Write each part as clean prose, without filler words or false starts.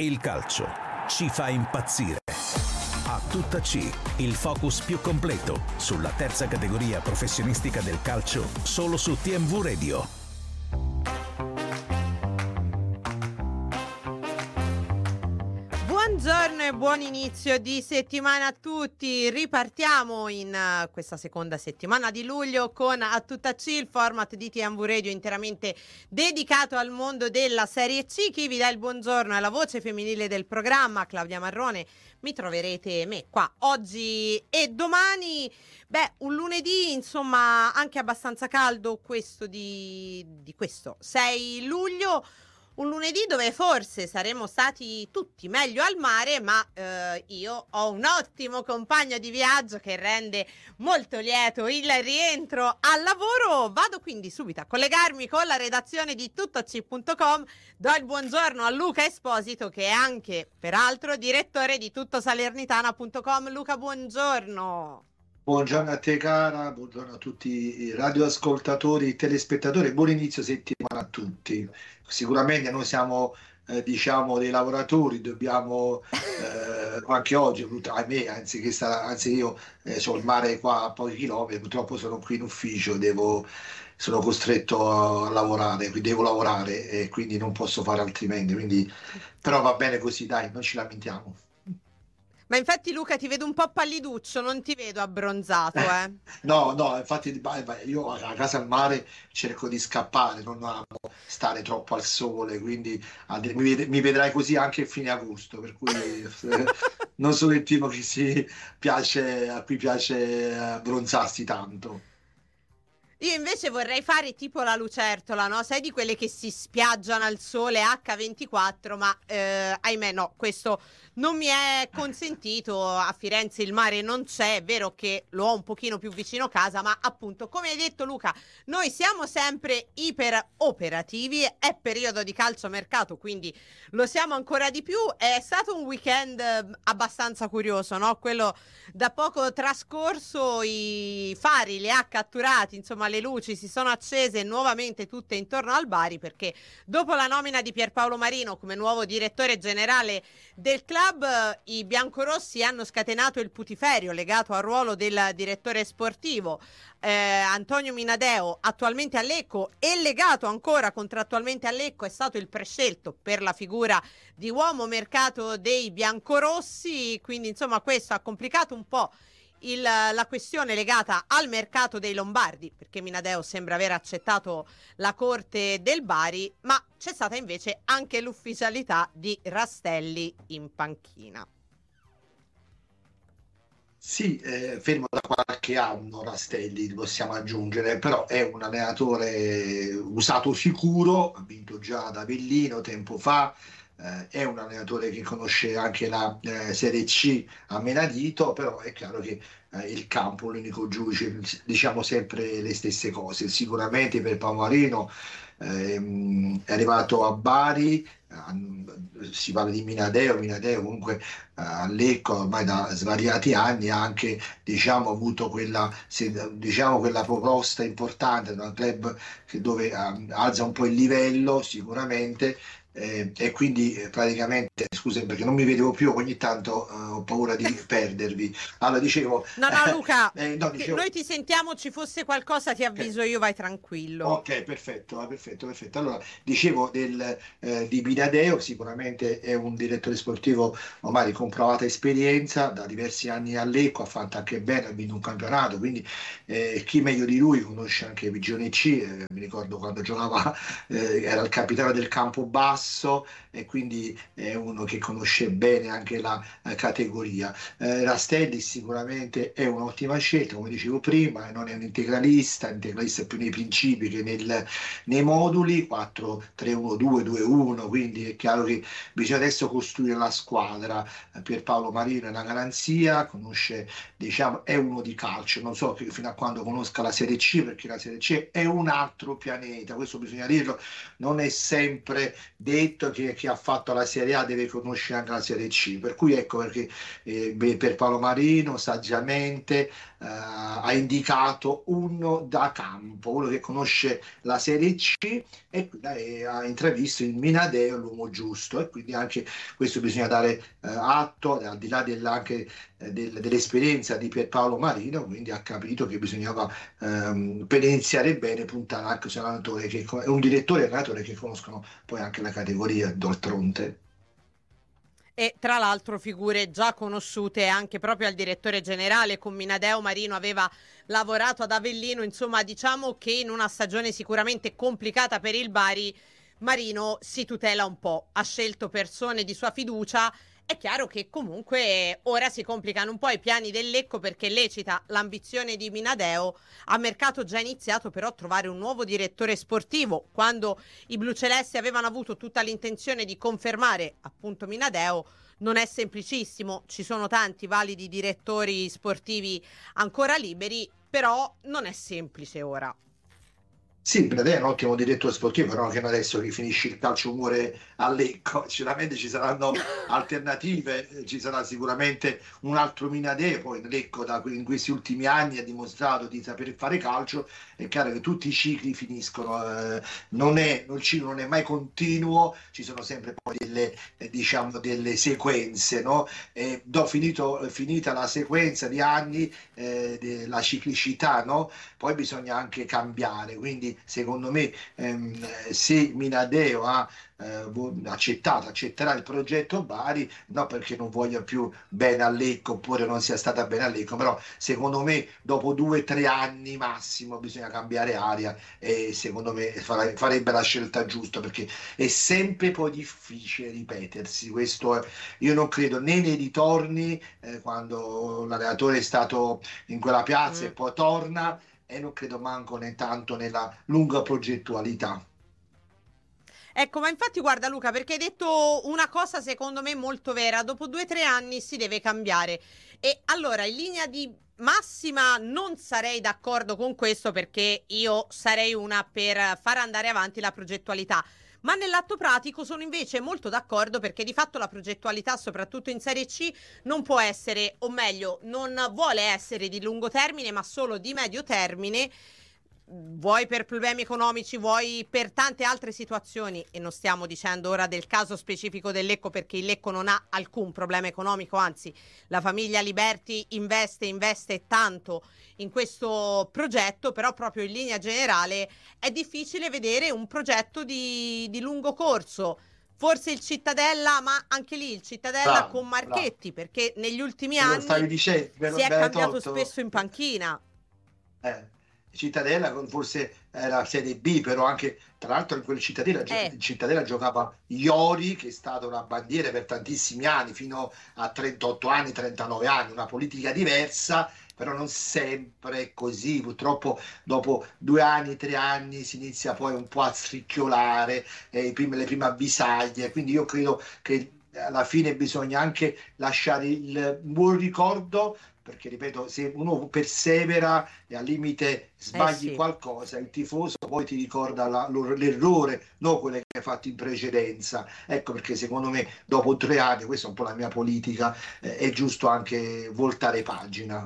Il calcio ci fa impazzire. A tutta C, il focus più completo sulla terza categoria professionistica del calcio, solo su TMV Radio. Buongiorno e buon inizio di settimana a tutti. Ripartiamo in questa seconda settimana di luglio con A Tutta C, il format di TMV Radio interamente dedicato al mondo della Serie C. Chi vi dà il buongiorno è la voce femminile del programma, Claudia Marrone. Mi troverete me qua oggi e domani. Un lunedì insomma anche abbastanza caldo questo di questo 6 luglio. Un lunedì dove forse saremmo stati tutti meglio al mare, ma io ho un ottimo compagno di viaggio che rende molto lieto il rientro al lavoro. Vado quindi subito a collegarmi con la redazione di tuttoc.com. Do il buongiorno a Luca Esposito, che è anche, peraltro, direttore di tuttosalernitana.com. Luca, buongiorno. Buongiorno a te cara, buongiorno a tutti i radioascoltatori, i telespettatori, buon inizio settimana a tutti. Sicuramente noi siamo dei lavoratori, dobbiamo anche oggi, ahimè, anzi io ho il mare qua a pochi chilometri, purtroppo sono qui in ufficio, sono costretto a lavorare, quindi devo lavorare e quindi non posso fare altrimenti, però va bene così, dai, non ci lamentiamo. Ma infatti Luca ti vedo un po' palliduccio, non ti vedo abbronzato, eh? No, infatti io a casa al mare cerco di scappare, non amo stare troppo al sole, quindi mi vedrai così anche a fine agosto, per cui non sono il tipo a cui piace abbronzarsi tanto. Io invece vorrei fare tipo la lucertola, no? Sai, di quelle che si spiaggiano al sole H24, ma ahimè no, questo non mi è consentito. A Firenze il mare non c'è, è vero che lo ho un pochino più vicino casa, ma appunto, come hai detto Luca, noi siamo sempre iper operativi, è periodo di calciomercato, quindi lo siamo ancora di più. È stato un weekend abbastanza curioso, no? Quello da poco trascorso, i fari li ha catturati, insomma le luci si sono accese nuovamente tutte intorno al Bari, perché dopo la nomina di Pierpaolo Marino come nuovo direttore generale del club, i biancorossi hanno scatenato il putiferio legato al ruolo del direttore sportivo. Antonio Minadeo, attualmente a Lecco e legato ancora contrattualmente a Lecco, è stato il prescelto per la figura di uomo mercato dei biancorossi, quindi insomma questo ha complicato un po' la questione legata al mercato dei lombardi, perché Minadeo sembra aver accettato la corte del Bari, ma c'è stata invece anche l'ufficialità di Rastelli in panchina. Sì, fermo da qualche anno Rastelli, possiamo aggiungere, però è un allenatore usato sicuro, ha vinto già ad Avellino tempo fa, è un allenatore che conosce anche la Serie C a menadito, però è chiaro che il campo, l'unico giudice, diciamo sempre le stesse cose. Sicuramente per Pamarino è arrivato a Bari, si parla di Minadeo comunque a Lecco ormai da svariati anni ha anche avuto quella proposta importante da un club dove alza un po' il livello sicuramente. E quindi praticamente, scusami perché non mi vedevo più, ogni tanto ho paura di perdervi. Allora dicevo no Luca, dicevo, noi ti sentiamo, ci fosse qualcosa ti avviso io, vai tranquillo. Ok, perfetto. Allora dicevo di Minadeo, sicuramente è un direttore sportivo ormai di comprovata esperienza, da diversi anni a Lecco, ha fatto anche bene, ha vinto un campionato, quindi chi meglio di lui conosce anche Vigione C, mi ricordo quando giocava, era il capitano del Campobasso, e quindi è uno che conosce bene anche la categoria. Rastelli sicuramente è un'ottima scelta, come dicevo prima, non è un integralista più nei principi che nei moduli 4-3-1-2-2-1, quindi è chiaro che bisogna adesso costruire la squadra. Pierpaolo Marino è una garanzia, conosce, è uno di calcio, non so fino a quando conosca la Serie C, perché la Serie C è un altro pianeta, questo bisogna dirlo, non è sempre detto che chi ha fatto la Serie A deve conoscere anche la Serie C, per cui ecco perché per Paolo Marino saggiamente ha indicato uno da campo, uno che conosce la Serie C e quindi ha intravisto in Minadeo l'uomo giusto, e quindi anche questo bisogna dare atto, al di là anche dell'esperienza di Pierpaolo Marino, quindi ha capito che bisognava per iniziare bene puntare anche su un allenatore che è un direttore e un allenatore che conoscono poi anche la categoria d'oltronte. E tra l'altro figure già conosciute anche proprio al direttore generale. Con Minadeo Marino aveva lavorato ad Avellino, insomma diciamo che in una stagione sicuramente complicata per il Bari Marino si tutela un po', ha scelto persone di sua fiducia. È chiaro che comunque ora si complicano un po' i piani del Lecco, perché lecita l'ambizione di Minadeo, a mercato già iniziato però trovare un nuovo direttore sportivo. Quando i blucelesti avevano avuto tutta l'intenzione di confermare appunto Minadeo, non è semplicissimo, ci sono tanti validi direttori sportivi ancora liberi, però non è semplice ora. Sì, Bradè è un ottimo direttore sportivo, però che adesso che finisce il calcio muore a Lecco, sicuramente ci saranno alternative, ci sarà sicuramente un altro Minadeo, poi Lecco in questi ultimi anni ha dimostrato di saper fare calcio, è chiaro che tutti i cicli finiscono, il ciclo non è mai continuo, ci sono sempre poi diciamo delle sequenze, no? Finita la sequenza di anni, la ciclicità, no? Poi bisogna anche cambiare, quindi secondo me se Minadeo ha accetterà il progetto Bari, no perché non voglia più bene a Lecco oppure non sia stata bene a Lecco, però secondo me dopo 2 o 3 anni massimo bisogna cambiare aria, e secondo me farebbe la scelta giusta, perché è sempre poi difficile ripetersi. Questo io non credo né nei ritorni, quando l'allenatore è stato in quella piazza e poi torna, e non credo manco né tanto nella lunga progettualità. Ecco, ma infatti guarda Luca, perché hai detto una cosa secondo me molto vera: dopo 2 o 3 anni si deve cambiare. E allora in linea di massima non sarei d'accordo con questo, perché io sarei una per far andare avanti la progettualità. Ma nell'atto pratico sono invece molto d'accordo, perché di fatto la progettualità, soprattutto in Serie C, non può essere, o meglio, non vuole essere di lungo termine, ma solo di medio termine. Vuoi per problemi economici, vuoi per tante altre situazioni, e non stiamo dicendo ora del caso specifico del Lecco, perché il Lecco non ha alcun problema economico, anzi la famiglia Liberti investe tanto in questo progetto, però proprio in linea generale è difficile vedere un progetto di lungo corso. Forse il Cittadella, ma anche lì il Cittadella con Marchetti, perché negli ultimi anni si è cambiato spesso in panchina. Cittadella forse era Serie B, però anche tra l'altro in quel Cittadella giocava Iori, che è stata una bandiera per tantissimi anni, fino a 38 anni, 39 anni, una politica diversa, però non sempre così. Purtroppo dopo 2 anni, 3 anni si inizia poi un po' a scricchiolare le prime avvisaglie, quindi io credo che alla fine bisogna anche lasciare il buon ricordo, perché ripeto, se uno persevera e al limite sbagli qualcosa, il tifoso poi ti ricorda l'errore, non quello che hai fatto in precedenza. Ecco perché secondo me dopo 3 anni, questa è un po' la mia politica, è giusto anche voltare pagina.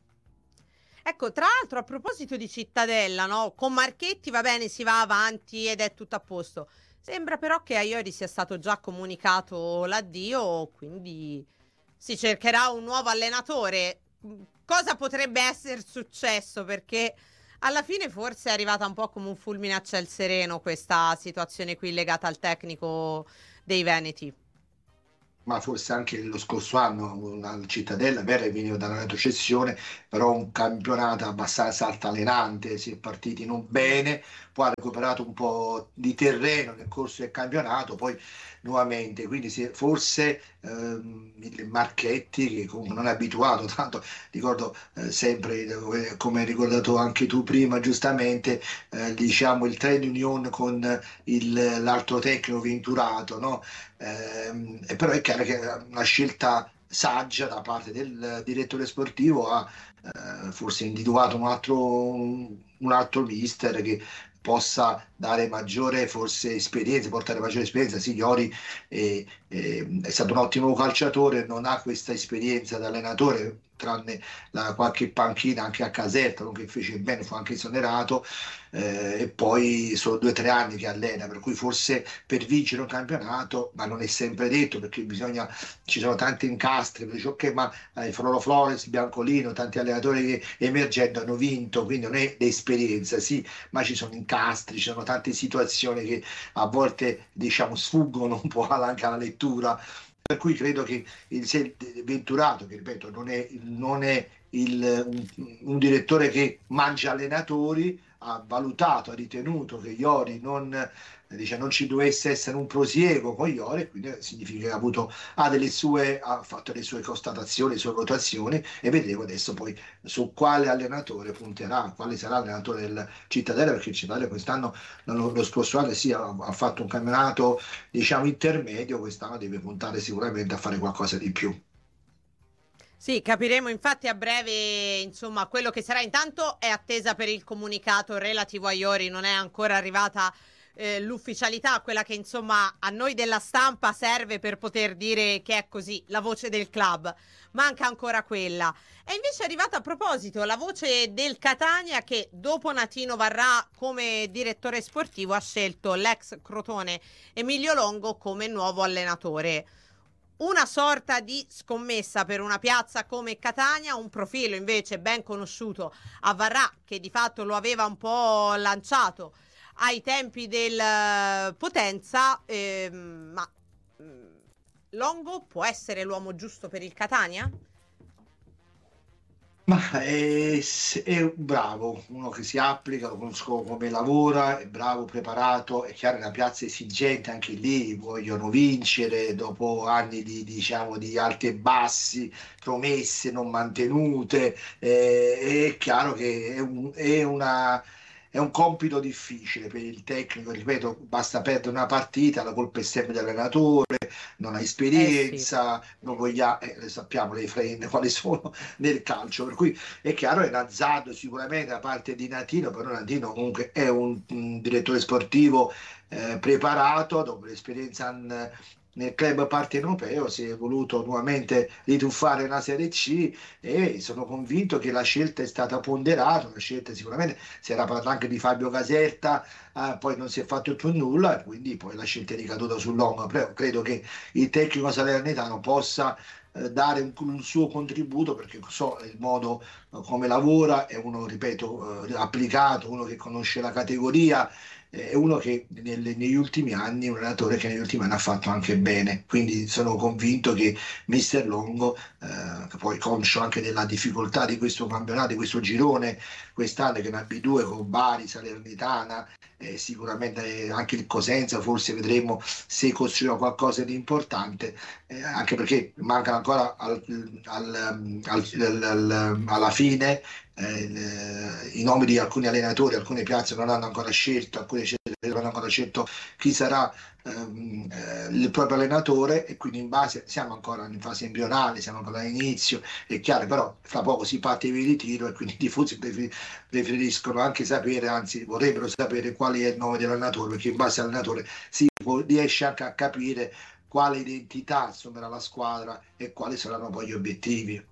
Ecco, tra l'altro a proposito di Cittadella, no? Con Marchetti va bene, si va avanti ed è tutto a posto. Sembra però che a Iori sia stato già comunicato l'addio, quindi si cercherà un nuovo allenatore. Cosa potrebbe essere successo? Perché alla fine forse è arrivata un po' come un fulmine a ciel sereno questa situazione qui legata al tecnico dei Veneti. Ma forse anche lo scorso anno al Cittadella veniva da una retrocessione, però un campionato abbastanza altalenante, si è partiti non bene, poi ha recuperato un po' di terreno nel corso del campionato, poi nuovamente, quindi forse il Marchetti, che comunque non è abituato, tanto ricordo sempre, come hai ricordato anche tu prima giustamente, diciamo il trade union con l'altro tecnico Venturato, no? Però è chiaro che è una scelta saggia da parte del direttore sportivo, ha forse individuato un altro mister che possa dare maggiore forse esperienza, portare maggiore esperienza. Sì, Iori è stato un ottimo calciatore, non ha questa esperienza da allenatore, tranne qualche panchina anche a Caserta, non che fece bene, fu anche esonerato, e poi sono 2 o 3 anni che allena, per cui forse per vincere un campionato, ma non è sempre detto, perché ci sono tanti incastri, dice, ok, ma Frollo Flores, Biancolino, tanti allenatori che emergenti hanno vinto, quindi non è l'esperienza, sì, ma ci sono incastri, ci sono tante situazioni che a volte diciamo sfuggono un po' anche alla lettura, per cui credo che il Venturato, che ripeto non è un direttore che mangia allenatori, ha valutato, ha ritenuto che Iori non ci dovesse essere un prosieguo con Iori, quindi significa che ha fatto le sue constatazioni, le sue votazioni, e vedremo adesso poi su quale allenatore punterà, quale sarà l'allenatore del Cittadella, perché il Cittadella quest'anno, lo scorso anno sì, ha fatto un campionato diciamo intermedio, quest'anno deve puntare sicuramente a fare qualcosa di più. Sì, capiremo infatti a breve, insomma, quello che sarà. Intanto è attesa per il comunicato relativo a Iori, non è ancora arrivata l'ufficialità, quella che insomma a noi della stampa serve per poter dire che è così, la voce del club. Manca ancora quella. È invece arrivata, a proposito, la voce del Catania, che dopo Natino Varrà come direttore sportivo ha scelto l'ex Crotone Emilio Longo come nuovo allenatore. Una sorta di scommessa per una piazza come Catania, un profilo invece ben conosciuto a Varrà, che di fatto lo aveva un po' lanciato ai tempi del Potenza, ma Longo può essere l'uomo giusto per il Catania? Ma è bravo, uno che si applica, lo conosco come lavora, è bravo, preparato, è chiaro, è una piazza esigente, anche lì vogliono vincere dopo anni diciamo, di alti e bassi, promesse non mantenute, è chiaro che è un compito difficile per il tecnico, ripeto, basta perdere una partita, la colpa è sempre dell'allenatore, non ha Sì. esperienza, non voglia, le sappiamo le frenne quali sono nel calcio, per cui è chiaro, è un azzardo sicuramente da parte di Natino, però Natino comunque è un direttore sportivo preparato, dopo l'esperienza nel club partenopeo, si è voluto nuovamente rituffare una Serie C, e sono convinto che la scelta è stata ponderata, una scelta sicuramente, si era parlato anche di Fabio Caserta, poi non si è fatto più nulla, e quindi poi la scelta è ricaduta sul Longo, però credo che il tecnico salernitano possa dare un suo contributo, perché so il modo come lavora, è uno, ripeto, applicato, uno che conosce la categoria, è uno che negli ultimi anni, un allenatore che negli ultimi anni ha fatto anche bene, quindi sono convinto che Mister Longo, che poi conscio anche della difficoltà di questo campionato, di questo girone quest'anno, che è una B2 con Bari, Salernitana, sicuramente anche il Cosenza, forse vedremo se costruirà qualcosa di importante, anche perché mancano ancora alla fine i nomi di alcuni allenatori, alcune piazze non hanno ancora scelto, alcune non hanno ancora scelto chi sarà il proprio allenatore, e quindi in base siamo ancora in fase embrionale, siamo ancora all'inizio, è chiaro, però fra poco si parte via di tiro, e quindi i tifosi preferiscono anche sapere, anzi vorrebbero sapere qual è il nome dell'allenatore, perché in base all'allenatore riesce anche a capire quale identità assumerà la squadra e quali saranno poi gli obiettivi.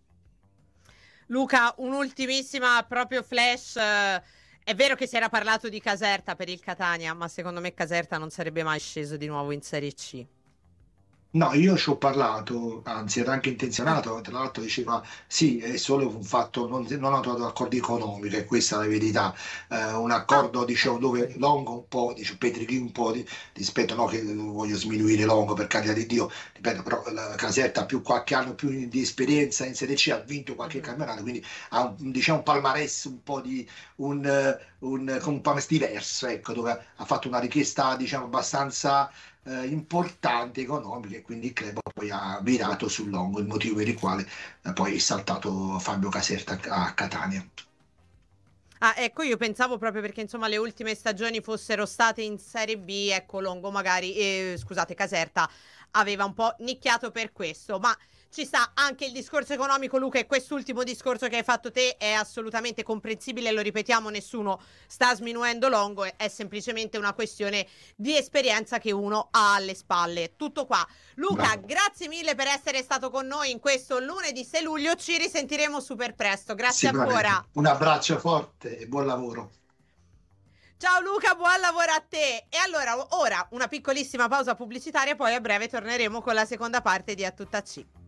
Luca, un'ultimissima proprio flash. È vero che si era parlato di Caserta per il Catania, ma secondo me Caserta non sarebbe mai sceso di nuovo in Serie C. No, io ci ho parlato, anzi era anche intenzionato, tra l'altro diceva sì, è solo un fatto, non ho trovato accordi economici, e questa è la verità. Un Ah, accordo, dicevo, dove Longo un po', dice Petrichi un po' rispetto, no che non voglio sminuire Longo, per carità di Dio, ripeto, però la Caserta ha più qualche anno più di esperienza in Serie C, ha vinto qualche mhm. campionato, quindi ha diciamo, un palmarès un po' con un palmarès diverso, ecco, dove ha fatto una richiesta, diciamo, abbastanza importante economiche, e quindi il club poi ha virato sul Longo, il motivo per il quale poi è saltato Fabio Caserta a Catania. Ah, ecco, io pensavo proprio perché insomma le ultime stagioni fossero state in Serie B, ecco Longo magari, scusate, Caserta aveva un po' nicchiato per questo, ma ci sta anche il discorso economico, Luca, e quest'ultimo discorso che hai fatto te è assolutamente comprensibile, lo ripetiamo, nessuno sta sminuendo Longo, è semplicemente una questione di esperienza che uno ha alle spalle. Tutto qua. Luca, grazie mille per essere stato con noi in questo lunedì 6 luglio, ci risentiremo super presto, grazie ancora. Un abbraccio forte e buon lavoro. Ciao Luca, buon lavoro a te. E allora, ora una piccolissima pausa pubblicitaria, poi a breve torneremo con la seconda parte di A Tutta C.